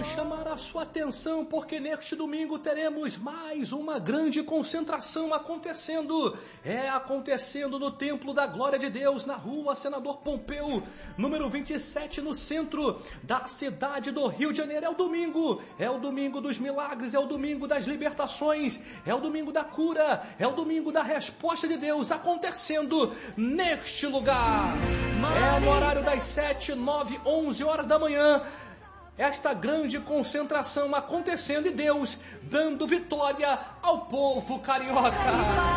chamar a sua atenção porque neste domingo teremos mais uma grande concentração acontecendo. Acontecendo no Templo da Glória de Deus, na rua Senador Pompeu, número 27, no centro da cidade do Rio de Janeiro. É o domingo dos milagres, é o domingo das libertações, é o domingo da cura, é o domingo da resposta de Deus acontecendo neste lugar. É no horário das 7, 9, 11 horas da manhã. Esta grande concentração acontecendo e Deus dando vitória ao povo carioca.